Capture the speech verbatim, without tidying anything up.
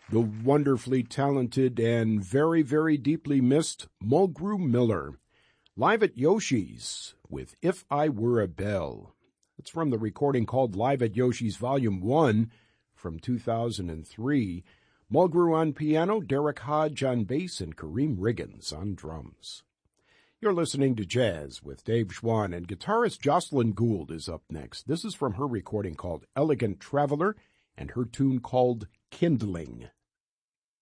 the wonderfully talented and very, very deeply missed Mulgrew Miller, live at Yoshi's with If I Were a Bell. It's from the recording called Live at Yoshi's Volume one from two thousand three. Mulgrew on piano, Derek Hodge on bass, and Kareem Riggins on drums. You're listening to Jazz with Dave Schwann, and guitarist Jocelyn Gould is up next. This is from her recording called Elegant Traveler and her tune called Kindling.